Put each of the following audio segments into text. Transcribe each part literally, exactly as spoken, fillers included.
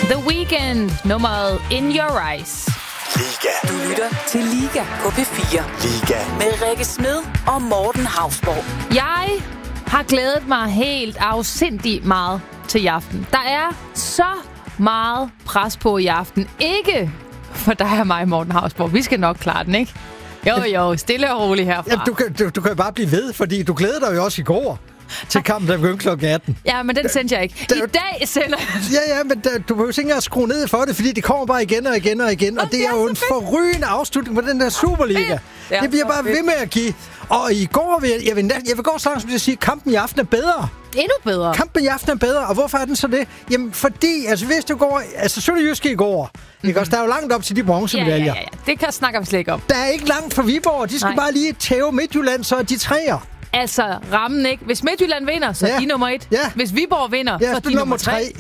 The Weeknd, nummeret In Your Eyes. Liga. Du lytter til Liga på P fire. Liga. Med Rikke Smed og Morten Hausborg. Jeg har glædet mig helt afsindigt meget til i aften. Der er så meget pres på i aften. Ikke for dig og mig, Morten Hausborg. Vi skal nok klare den, ikke? Jo, jo, stille og roligt herfra. Jamen, du, kan, du, du kan bare blive ved, fordi du glæder dig jo også i går til kampen, der begyndte klokken atten. Ja, men den sendte jeg ikke. I dag sender jeg. Ja, ja, men der, du behøver ikke engang at skrue ned for det, fordi det kommer bare igen og igen og igen. Og, og det er jo en forrygende afslutning på den der Superliga. Det, det bliver bare ved med at give. Og i går vil jeg, jeg, vil, jeg vil gå så langt som at sige, at kampen i aften er bedre. Endnu bedre. Kampen i aften er bedre, og hvorfor er den så det? Jamen, fordi, altså hvis du går, altså Sønderjyske i går, mm-hmm. ikke også, der er jo langt op til de bronzemedaljer. Ja, ja, ja, det kan snakke vi slet ikke om. Der er ikke langt fra Viborg, de skal Nej. bare lige tæve Midtjylland, så er de træer. Altså, rammen ikke. Hvis Midtjylland vinder, så er ja. de nummer et. Ja. Hvis Viborg vinder, ja, så er de nummer tre.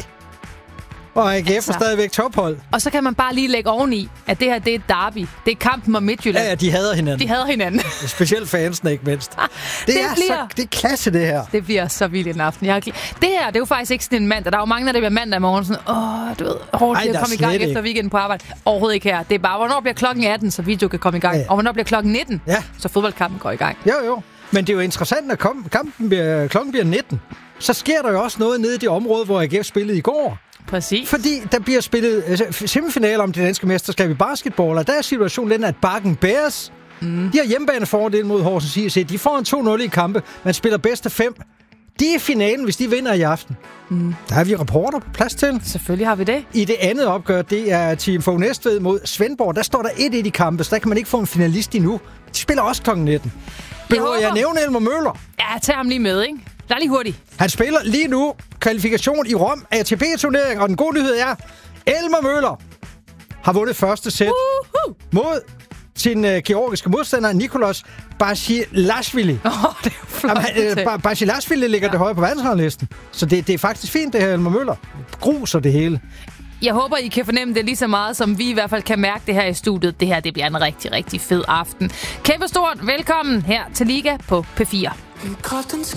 Og A G F altså. er stadigvæk tophold. Og så kan man bare lige lægge oveni, at det her, det er derby. Det er kampen om Midtjylland. Ja, ja, de hader hinanden. De hader hinanden. Specielt fansene, ikke mindst. Det, det, er bliver, så, det er klasse, det her. Det bliver så vildt en aften. Jeg har, det her, det er jo faktisk ikke sådan en mandag. Der er jo mange, der bliver mandag morgen sådan, åh, du ved, hårdt til at komme i gang efter weekenden på arbejde. Overhovedet ikke her. Det er bare, hvornår bliver klokken atten, så video kan komme i gang. Ja, ja. Og hvornår bliver klokken nitten, ja. så fodboldkampen går i gang. Jo, jo. Men det er jo interessant, at kampen bliver, klokken bliver nitten. Så sker der jo også noget nede i det område, hvor A G F spillede i går. Præcis. Fordi der bliver spillet altså, semifinaler om det danske mesterskab i basketball, og der er situationen den, at Bakken Bears, mm. de har hjemmebanefordel mod Horsens I C. De får en to nul i kampe, man spiller bedst af fem. Det er finalen, hvis de vinder i aften. Mm. Der har vi rapporter på plads til. Selvfølgelig har vi det. I det andet opgør, det er Team Fogh Næstved mod Svendborg. Der står der et et i kampe, så der kan man ikke få en finalist endnu. De spiller også klokken nitten. Behøver jeg, jeg nævne Elmer Møller? Ja, tag ham lige med, ikke? Lad lige hurtigt. Han spiller lige nu kvalifikation i Rom, A T P-turnering, og den gode nyhed er, Elmer Møller har vundet første sæt uh-huh. mod sin uh, georgiske modstander, Nicolas Basilashvili. Åh, oh, det er jo flot. Jamen, uh, Basilashvili ligger ja. det høje på verdensranglisten, så det, det er faktisk fint, det her Elmer Møller. Gruser det hele. Jeg håber, I kan fornemme det lige så meget, som vi i hvert fald kan mærke det her i studiet. Det her, det bliver en rigtig, rigtig fed aften. Kæmpe stort velkommen her til Liga på P fire. En kold, den